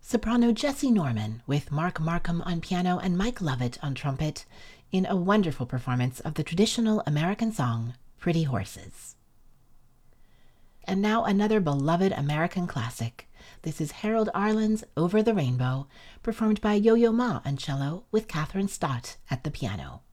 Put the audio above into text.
soprano Jessie Norman with Mark Markham on piano and Mike Lovett on trumpet in a wonderful performance of the traditional American song, Pretty Horses. And now another beloved American classic. This is Harold Arlen's Over the Rainbow, performed by Yo-Yo Ma on cello with Catherine Stott at the piano.